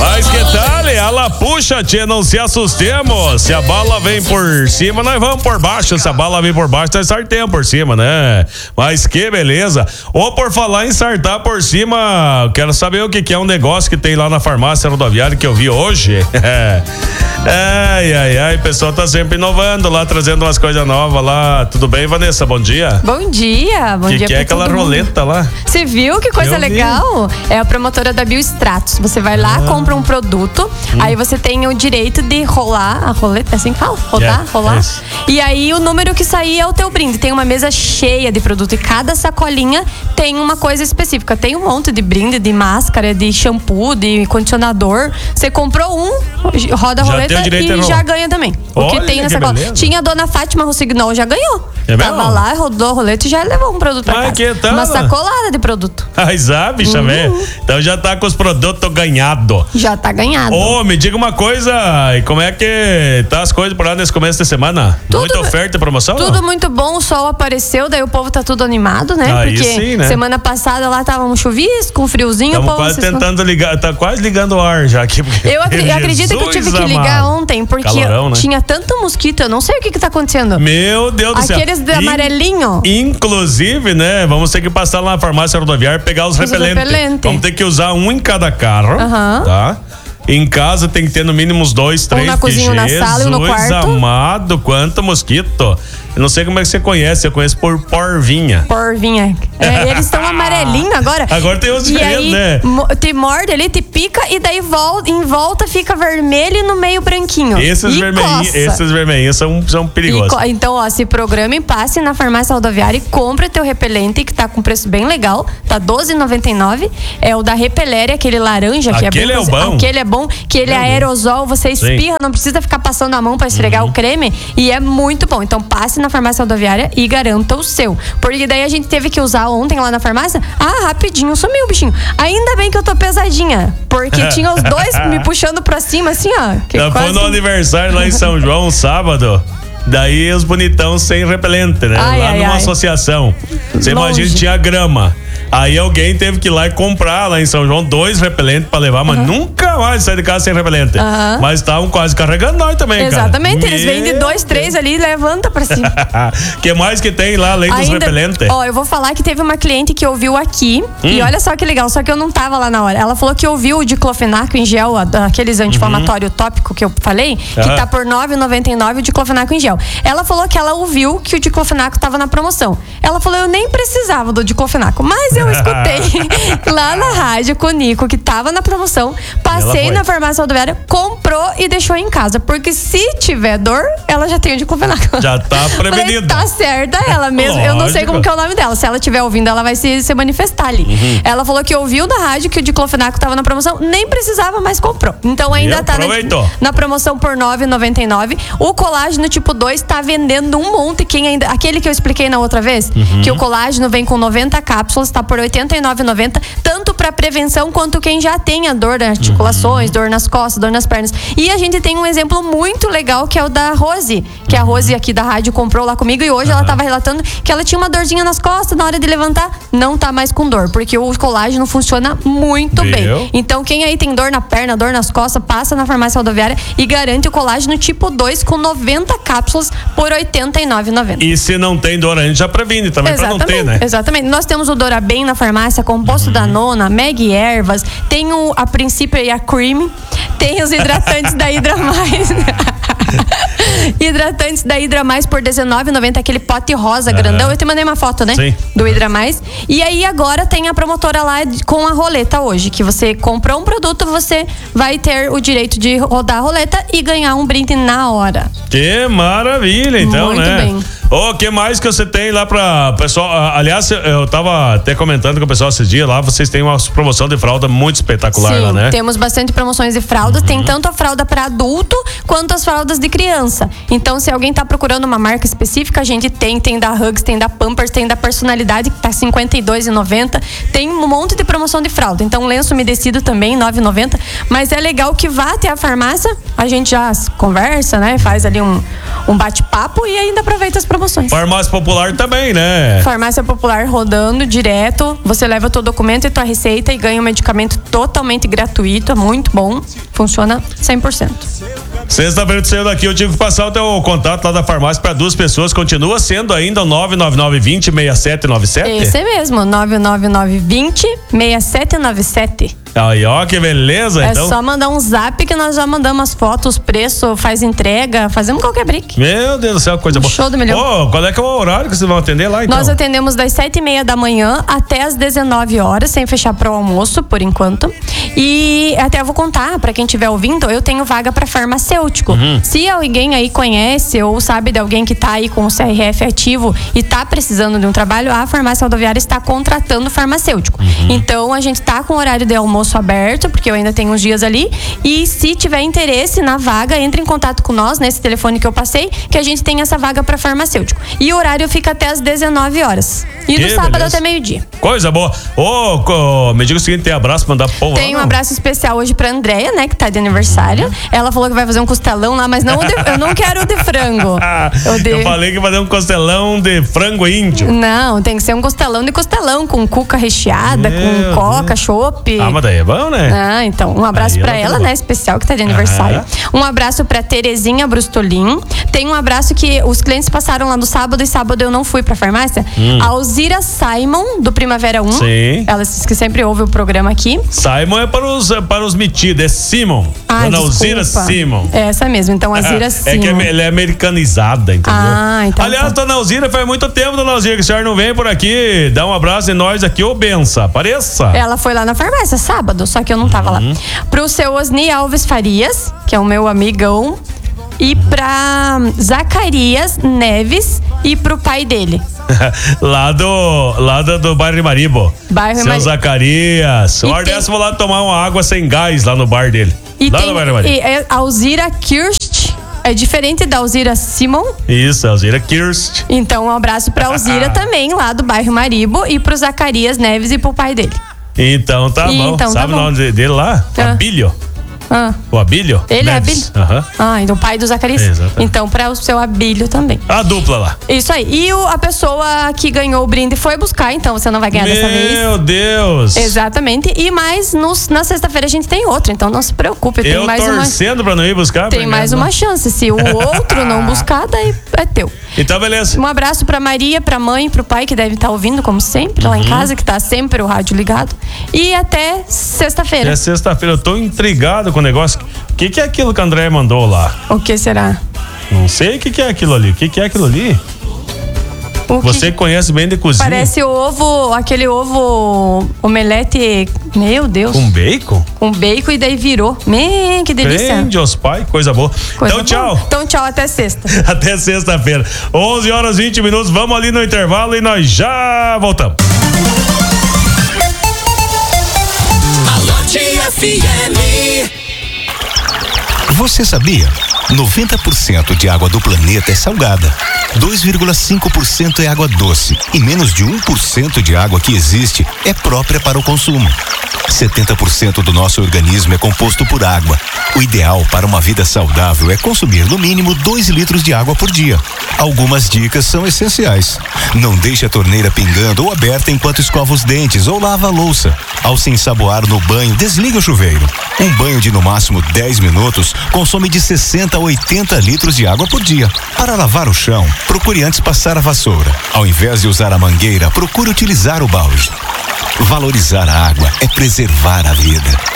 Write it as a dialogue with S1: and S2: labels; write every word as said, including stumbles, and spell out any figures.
S1: Mas que tal? Ela puxa, tia, não se assustemos. Se a bala vem por cima, nós vamos por baixo. Se a bala vem por baixo, nós sartemos por cima, né? Mas que beleza. Ou por falar em sartar por cima, quero saber o que, que é um negócio que tem lá na farmácia rodoviária que eu vi hoje. Ai, ai, ai, o pessoal tá sempre inovando lá, trazendo umas coisas novas lá. Tudo bem, Vanessa? Bom dia.
S2: Bom dia, bom
S1: que
S2: dia.
S1: Que é aquela roleta lá?
S2: Você viu que coisa
S1: eu
S2: legal? Vi. É a promotora da Biostratos. Você vai lá, ah. compra um produto, hum. aí você tem o direito de rolar a roleta, é assim que fala? Rodar, yeah, rolar. É e aí o número que sair é o teu brinde. Tem uma mesa cheia de produto e cada sacolinha tem uma coisa específica. Tem um monte de brinde, de máscara, de shampoo, de condicionador. Você comprou um, roda a roleta e já ganha também. O que tem nessa cola. Tinha a dona Fátima Rossignol, já ganhou. É Tava mesmo? Lá, rodou a roleta e já levou um produto pra
S1: ah,
S2: casa.
S1: Que tal?
S2: Uma sacolada de produto.
S1: Ah, sabe, bicha, uhum. Então já tá com os produtos ganhados.
S2: Já tá ganhado.
S1: Ô, oh, me diga uma coisa, e como é que tá as coisas por lá nesse começo de semana? Tudo, muita oferta e promoção?
S2: Tudo não? Muito bom, o sol apareceu, daí o povo tá tudo animado, né?
S1: Aí
S2: Porque
S1: sim, né?
S2: Semana passada lá tava um chuvisco, um friozinho.
S1: Estamos quase tentando não... ligar, tá quase ligando o ar já aqui.
S2: Eu acri- acredito que eu tive que ligar amado. ontem, porque Calorão, né? tinha tanto mosquito, eu não sei o que que tá acontecendo.
S1: Meu Deus do céu.
S2: Aqueles de amarelinho.
S1: Inclusive, né, vamos ter que passar lá na farmácia rodoviária e pegar os, os repelentes. repelente. Vamos ter que usar um em cada carro, uhum. tá? Em casa tem que ter no mínimo uns dois, três.
S2: Um na cozinha, um na sala e um no quarto.
S1: Jesus amado, quanto mosquito. Eu não sei como é que você conhece, eu conheço por porvinha.
S2: Porvinha. É, eles estão amarelinhos agora.
S1: Agora tem os diferentes, né?
S2: Te morde ali, te pica e daí volta, em volta fica vermelho e no meio branquinho.
S1: Esses vermelhinhos, esses vermelhinhos são, são perigosos.
S2: Co- então, ó, se programe, passe na farmácia rodoviária e compre teu repelente, que tá com preço bem legal. Tá doze reais e noventa e nove centavos. É o da Repelere, aquele laranja que
S1: aquele
S2: é bem.
S1: É o bom.
S2: Aquele é bom, que ele é aerosol, você espirra, Sim. não precisa ficar passando a mão pra esfregar uhum. o creme. E é muito bom. Então, passe na farmácia rodoviária e garanta o seu. Porque daí a gente teve que usar ontem lá na farmácia. Ah, rapidinho, sumiu o bichinho. Ainda bem que eu tô pesadinha. Porque tinha os dois me puxando pra cima, assim, ó. Que
S1: quase... Foi no aniversário lá em São João, sábado. Daí os bonitão sem repelente, né?
S2: Ai,
S1: lá
S2: ai,
S1: numa
S2: ai.
S1: associação. Você imagina, tinha grama. Aí alguém teve que ir lá e comprar lá em São João dois repelentes pra levar, mas uhum. nunca mais sair de casa sem repelente. Uhum. Mas estavam quase carregando nós também,
S2: Exatamente,
S1: cara.
S2: eles vêm de dois, três ali e levanta pra cima.
S1: Que mais que tem lá, além dos repelentes?
S2: Ó, eu vou falar que teve uma cliente que ouviu aqui, hum. e olha só que legal, só que eu não tava lá na hora. Ela falou que ouviu o diclofenaco em gel, aqueles anti-inflamatório uhum. tópico que eu falei, que uhum. tá por nove reais e noventa e nove centavos o diclofenaco em gel. Ela falou que ela ouviu que o diclofenaco tava na promoção. Ela falou, eu nem precisava do diclofenaco, mas eu escutei lá na rádio com o Nico, que tava na promoção, passei na farmácia rodoviária, comprou e deixou em casa, porque se tiver dor, ela já tem o diclofenaco.
S1: Já tá prevenida.
S2: Tá certa ela mesmo. Lógico. Eu não sei como que é o nome dela. Se ela estiver ouvindo, ela vai se, se manifestar ali. Uhum. Ela falou que ouviu da rádio que o diclofenaco tava na promoção, nem precisava, mas comprou. Então ainda e tá na, na promoção por nove reais e noventa e nove centavos. O colágeno tipo dois tá vendendo um monte. Quem ainda, aquele que eu expliquei na outra vez, uhum. que o colágeno vem com noventa cápsulas, tá por oitenta e nove reais e noventa centavos, tanto para prevenção quanto quem já tem a dor nas articulações, uhum. dor nas costas, dor nas pernas. E a gente tem um exemplo muito legal que é o da Rose, que a Rose aqui da rádio comprou lá comigo e hoje uhum. ela tava relatando que ela tinha uma dorzinha nas costas, na hora de levantar, não tá mais com dor, porque o colágeno funciona muito Deu. bem. Então quem aí tem dor na perna, dor nas costas, passa na farmácia rodoviária e garante o colágeno tipo dois com noventa cápsulas por oitenta e nove reais e noventa centavos.
S1: E se não tem dor, a gente já previne também para não ter, né?
S2: Exatamente. Nós temos o Dorabem na farmácia, composto uhum. da nona, Meg Ervas, tem o, a Princípio e a Cream, tem os hidratantes da Hidra Mais. Hidratantes da Hidra Mais por dezenove reais e noventa centavos, aquele pote rosa uhum. grandão. Eu te mandei uma foto, né?
S1: Sim.
S2: Do Hidra Mais. E aí agora tem a promotora lá com a roleta hoje, que você comprou um produto, você vai ter o direito de rodar a roleta e ganhar um brinde na hora.
S1: Que maravilha, então,
S2: Muito
S1: né?
S2: bem.
S1: O oh, que mais que você tem lá pra pessoal? Aliás, eu tava até comentando com o pessoal esses dias lá, vocês têm uma promoção de fralda muito espetacular.
S2: Sim,
S1: lá, né?
S2: Temos bastante promoções de fraldas, uhum. tem tanto a fralda para adulto quanto as fraldas de criança. Então, se alguém tá procurando uma marca específica, a gente tem, tem da Hugs, tem da Pampers, tem da Personalidade, que tá cinquenta e dois reais e noventa centavos. Tem um monte de promoção de fralda. Então, lenço umedecido também, nove reais e noventa centavos. Mas é legal que vá até a farmácia, a gente já conversa, né? Faz ali um, um bate-papo e ainda aproveita as promoções. promoções.
S1: Farmácia Popular também, né?
S2: Farmácia Popular rodando direto. Você leva o teu documento e tua receita e ganha um medicamento totalmente gratuito. É muito bom. Funciona cem por cento.
S1: Sexta-feira tu saiu daqui, eu tive que passar o teu contato lá da farmácia para duas pessoas. Continua sendo ainda o nove nove nove dois zero seis sete nove sete?
S2: Esse mesmo, nove nove nove dois zero seis sete nove sete.
S1: Aí, ó, que beleza,
S2: é
S1: então.
S2: É só mandar um zap que nós já mandamos as fotos, preço, faz entrega, fazemos qualquer brick.
S1: Meu Deus do céu, coisa
S2: um
S1: boa.
S2: Show do milhão.
S1: Ô, oh, qual é que é o horário que vocês vão atender lá, então?
S2: Nós atendemos das sete e meia da manhã até as dezenove horas, sem fechar pro almoço, por enquanto. E até eu vou contar, pra quem estiver ouvindo, eu tenho vaga pra farmacêutico. Uhum. Se alguém aí conhece ou sabe de alguém que tá aí com o C R F ativo e tá precisando de um trabalho, a farmácia rodoviária está contratando farmacêutico. Uhum. Então, a gente tá com o horário de almoço aberto, porque eu ainda tenho uns dias ali, e se tiver interesse na vaga, entre em contato com nós, nesse telefone que eu passei, que a gente tem essa vaga para farmacêutico. E o horário fica até as dezenove horas. E
S1: que
S2: no sábado
S1: beleza.
S2: Até meio-dia.
S1: Coisa boa. Ô, oh, me diga o seguinte, tem abraço pra mandar pro povo?
S2: Tem um abraço especial hoje pra Andréia, né, que tá de aniversário. Uhum. Ela falou que vai fazer um costelão lá, mas não o de, eu não quero o de frango.
S1: Eu, de... eu falei que ia fazer um costelão de frango índio.
S2: Não, tem que ser um costelão de costelão, com cuca recheada, Meu com coca, chopp.
S1: Ah, mas daí é bom, né?
S2: Ah, então, um abraço pra ela, né, especial, que tá de aniversário. Uhum. Um abraço pra Terezinha Brustolin. Tem um abraço que os clientes passaram lá no sábado e sábado eu não fui pra farmácia. Hum. A Alzira Simon, do Primavera um.
S1: Sim.
S2: Ela disse que sempre ouve o programa aqui.
S1: Simon é para os, para os metidos, é Simon.
S2: Ah,
S1: Dona Alzira Simon.
S2: É essa mesmo, então Alzira Simon.
S1: É que ela é americanizada, entendeu?
S2: Ah, então.
S1: Aliás,
S2: tá.
S1: Dona Alzira, faz muito tempo, Dona Alzira, que a senhora não vem por aqui. Dá um abraço em nós aqui, ô benção, apareça.
S2: Ela foi lá na farmácia sábado, só que eu não tava uhum. lá. Pro seu Osni Alves Farias, que é o meu amigão, e pra Zacarias Neves e pro pai dele.
S1: lá do, lá do, do bairro Maribo.
S2: Bairro
S1: Seu
S2: Mar...
S1: Zacarias. Uma hora dessa eu vou lá tomar uma água sem gás lá no bar dele.
S2: E
S1: lá
S2: tem,
S1: no bairro Maribo.
S2: E é Alzira Kirst. É diferente da Alzira Simon.
S1: Isso, Alzira Kirst.
S2: Então, um abraço pra Alzira também, lá do bairro Maribo, e pro Zacarias Neves e pro pai dele.
S1: Então tá
S2: e,
S1: bom.
S2: Então,
S1: Sabe
S2: tá
S1: o nome dele lá?
S2: Ah.
S1: Abílio.
S2: Ah.
S1: O Abílio?
S2: Ele
S1: Neves.
S2: é Abílio?
S1: Uhum.
S2: Ah, então o pai do Zacarias.
S1: Exatamente.
S2: Então, para o seu Abílio também.
S1: A dupla lá.
S2: Isso aí. E o, a pessoa que ganhou o brinde foi buscar, então você não vai ganhar
S1: Meu
S2: dessa vez.
S1: Meu Deus.
S2: Exatamente. E mais, nos, na sexta-feira a gente tem outra, então não se preocupe. Tem
S1: Eu
S2: mais
S1: torcendo
S2: uma,
S1: pra não ir buscar.
S2: Tem mais
S1: não.
S2: uma chance. Se o outro não buscar, daí é teu.
S1: Então, beleza.
S2: Um abraço pra Maria, pra mãe, pro pai, que deve estar ouvindo, como sempre, lá uhum. em casa, que tá sempre o rádio ligado. E até sexta-feira.
S1: É sexta-feira. Eu tô intrigado com o negócio. O que, que é aquilo que a André mandou lá?
S2: O que será?
S1: Não sei o que, que é aquilo ali. O que, que é aquilo ali? O Você que conhece bem de cozinha.
S2: Parece ovo, aquele ovo omelete, meu Deus.
S1: Com bacon?
S2: Com bacon e daí virou. Man, que delícia.
S1: Prende os pai, coisa boa.
S2: Coisa
S1: então, tchau.
S2: Boa. Então, tchau, até sexta.
S1: Até sexta-feira. onze horas e vinte minutos, vamos ali no intervalo e nós já voltamos.
S3: Alô, F M.
S4: Você sabia? noventa por cento de água do planeta é salgada, dois vírgula cinco por cento é água doce e menos de um por cento de água que existe é própria para o consumo. setenta por cento do nosso organismo é composto por água. O ideal para uma vida saudável é consumir no mínimo dois litros de água por dia. Algumas dicas são essenciais. Não deixe a torneira pingando ou aberta enquanto escova os dentes ou lava a louça. Ao se ensaboar no banho, desligue o chuveiro. Um banho de no máximo dez minutos consome de sessenta a oitenta litros de água por dia. Para lavar o chão, procure antes passar a vassoura. Ao invés de usar a mangueira, procure utilizar o balde. Valorizar a água é preservar a vida.